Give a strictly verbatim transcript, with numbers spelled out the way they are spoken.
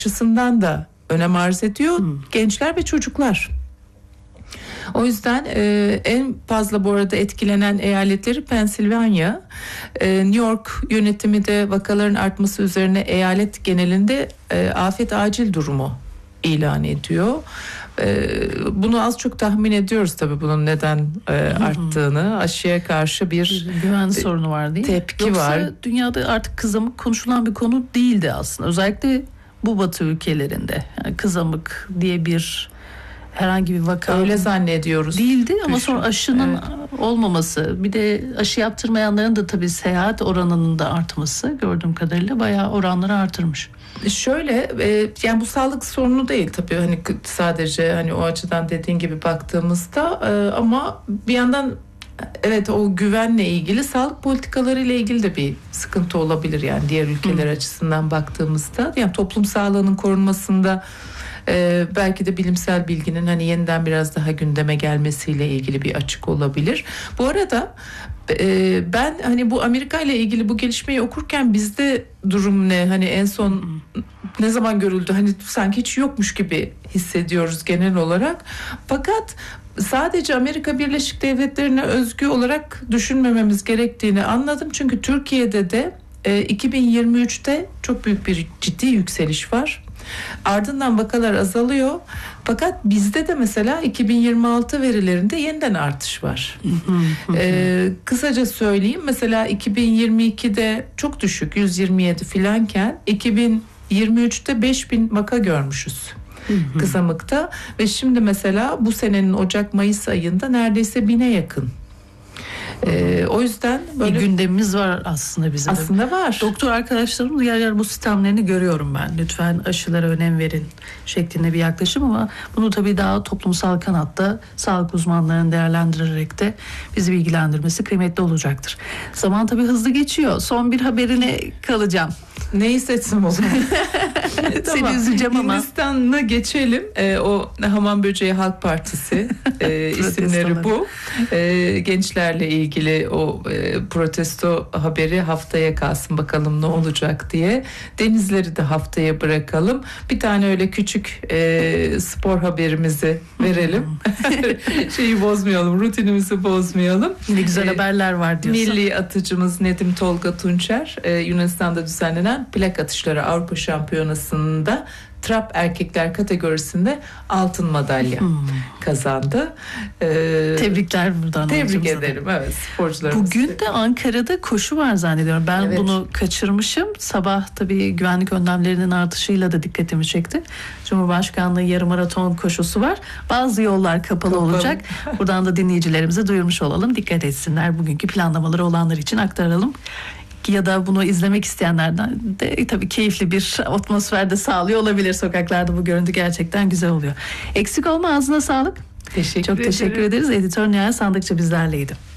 açısından da önem arz ediyor. Hmm. Gençler ve çocuklar. O yüzden e, en fazla bu arada etkilenen eyaletleri Pensilvanya. E, New York yönetimi de vakaların artması üzerine eyalet genelinde e, afet acil durumu ilan ediyor. E, bunu az çok tahmin ediyoruz tabii bunun neden e, arttığını. Aşıya karşı bir güven e, sorunu var değil mi? Tepki Yoksa var. Dünyada artık kızamık konuşulan bir konu değildi aslında. Özellikle bu Batı ülkelerinde. Yani kızamık diye bir herhangi bir vaka öyle zannediyoruz. Değildi ama Düşün. sonra aşının evet. olmaması, bir de aşı yaptırmayanların da tabii seyahat oranının da artması gördüğüm kadarıyla bayağı oranları artırmış. Şöyle e, yani bu sağlık sorunu değil tabii hani sadece hani o açıdan dediğin gibi baktığımızda e, ama bir yandan evet o güvenle ilgili sağlık politikaları ile ilgili de bir sıkıntı olabilir yani diğer ülkeler Hı. açısından baktığımızda yani toplum sağlığının korunmasında Ee, belki de bilimsel bilginin hani yeniden biraz daha gündeme gelmesiyle ilgili bir açık olabilir. Bu arada e, ben hani bu Amerika ile ilgili bu gelişmeyi okurken bizde durum ne? Hani en son ne zaman görüldü? Hani sanki hiç yokmuş gibi hissediyoruz genel olarak. Fakat sadece Amerika Birleşik Devletleri'ne özgü olarak düşünmememiz gerektiğini anladım. Çünkü Türkiye'de de e, iki bin yirmi üçte çok büyük bir ciddi yükseliş var. Ardından vakalar azalıyor. Fakat bizde de mesela iki bin yirmi altı verilerinde yeniden artış var. ee, kısaca söyleyeyim. Mesela iki bin yirmi ikide çok düşük yüz yirmi yedi filanken iki bin yirmi üçte beş bin vaka görmüşüz. Kızamıkta ve şimdi mesela bu senenin Ocak-Mayıs ayında neredeyse bine yakın. Ee, o yüzden böyle bir gündemimiz var aslında bizim. Aslında de. var. Doktor arkadaşlarım yer yer bu sistemlerini görüyorum ben. Lütfen aşılara önem verin şeklinde bir yaklaşım ama bunu tabii daha toplumsal kanatta sağlık uzmanlarının değerlendirerek de bizi bilgilendirmesi kıymetli olacaktır. Zaman tabii hızlı geçiyor. Son bir haberine kalacağım. Neyi seçsem o zaman? Seni üzeceğim ama. Hindistan'la geçelim. Ee, o Hamam Böceği Halk Partisi e, isimleri bu. E, gençlerle ilgili o e, protesto haberi haftaya kalsın bakalım ne olacak diye. Denizleri de haftaya bırakalım. Bir tane öyle küçük e, spor haberimizi verelim. Şeyi bozmayalım, rutinimizi bozmayalım. Ne güzel ee, haberler var diyorsun. Milli atıcımız Nedim Tolga Tunçer e, Yunanistan'da düzenlenen plak atışları Avrupa Şampiyonası'nda trap erkekler kategorisinde altın madalya hmm. kazandı. Ee, Tebrikler buradan. Tebrik ederim. Da. Evet, sporcularımız. Bugün de Ankara'da koşu var zannediyorum. Ben evet. bunu kaçırmışım. Sabah tabii güvenlik önlemlerinin artışıyla da dikkatimi çekti. Cumhurbaşkanlığı yarım maraton koşusu var. Bazı yollar kapalı, kapalı. olacak. Buradan da dinleyicilerimize duyurmuş olalım. Dikkat etsinler. Bugünkü planlamaları olanlar için aktaralım. Ya da bunu izlemek isteyenlerden de tabii keyifli bir atmosferde sağlıyor olabilir sokaklarda. Bu görüntü gerçekten güzel oluyor. Eksik olma, ağzına sağlık. Teşekkür Çok ederim. teşekkür ederiz. Editör Nihal Sandıkçı bizlerleydi.